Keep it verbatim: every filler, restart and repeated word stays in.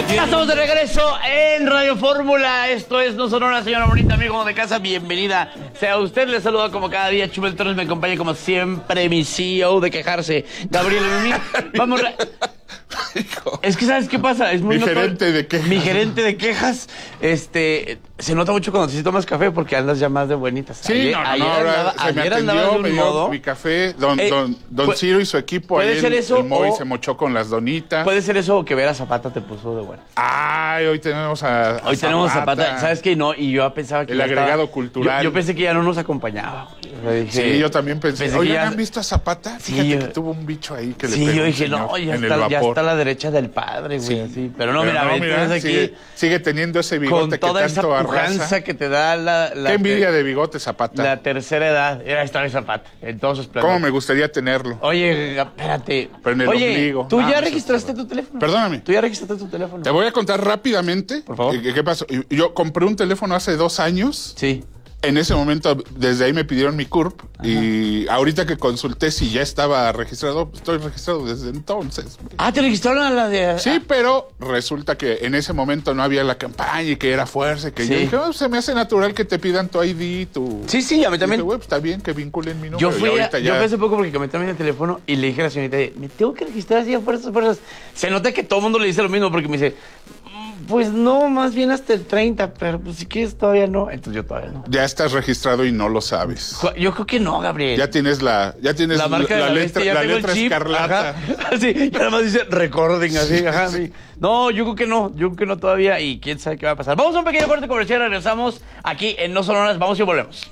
Ya estamos de regreso en Radio Fórmula. Esto es No Sonora, señora bonita, amigo de casa. Bienvenida sea usted. Le saluda como cada día Chumel Torres. Me acompaña como siempre mi C E O de quejarse, Gabriel Mimi. Vamos. Re... Es que ¿sabes qué pasa? Es muy mi notorio. gerente de quejas. Mi gerente de quejas. Este, se nota mucho cuando te tomas café porque andas ya más de buenitas. Sí, ayer, no, no, ayer no, ahora andaba, se me ayer atendió, andabas de un me dio modo. mi café, don, Eh, don, don pu- Ciro y su equipo, puede ahí ser el, eso el Moy o- se mochó con las donitas. Puede ser eso o que Vera Zapata te puso de buena. Ay, hoy tenemos a, a Hoy tenemos Zapata, ¿sabes qué? No, y yo pensaba que El ya agregado estaba- cultural. Yo, yo pensé que ya no nos acompañaba. O sea, dije- Sí, yo también pensé. pensé que Oye, ya- ¿han visto a Zapata? Sí, Fíjate yo- que tuvo un bicho ahí que le Sí, pegó yo un dije, señor no, ya en el está, ya vapor. está a la derecha del padre, güey, Sí. así. Pero no, Pero mira, no, ven, mira, tienes aquí sigue, sigue teniendo ese bigote con que toda esa tanto pujanza arrasa. que te da la, la Qué envidia te- de bigote, Zapata. la tercera edad. Era esta de Zapata, en todos sus planes. ¿Cómo me gustaría tenerlo? Oye, espérate. Pero en el Oye, ombligo. ¿tú Ah, ya no, registraste eso es tu teléfono? Perdóname. ¿Tú ya registraste tu teléfono? Te voy a contar rápidamente. Por favor. ¿Qué, qué pasó? Yo compré un teléfono hace dos años. Sí. En ese momento, desde ahí me pidieron mi C U R P. Ajá. Y ahorita que consulté si ya estaba registrado, estoy registrado desde entonces. Ah, ¿te registraron a la de...? Sí, pero resulta que en ese momento no había la campaña y que era fuerza. Y que Sí. yo dije, oh, se me hace natural que te pidan tu I D, tu... Sí, sí, a mí Y también. dije, "Güey, pues, está bien que vinculen mi número". Yo fui, Y a, ahorita yo ya... fui hace poco porque cambié también el teléfono y le dije a la señorita, me tengo que registrar así a fuerzas, a fuerzas. Se nota que todo el mundo le dice lo mismo porque me dice, "Mm, pues no, más bien hasta el treinta, pero pues si quieres todavía no". Entonces yo todavía no. Ya estás registrado y no lo sabes. Yo creo que no, Gabriel. Ya tienes la, ya tienes la marca de la, la bestia, letra, ya la tengo letra el chip, escarlata. ajá. Sí, y nada más dice recording así, ajá, sí. No, yo creo que no, yo creo que no todavía y quién sabe qué va a pasar. Vamos a un pequeño corte comercial, regresamos aquí en No Sonoras, vamos y volvemos.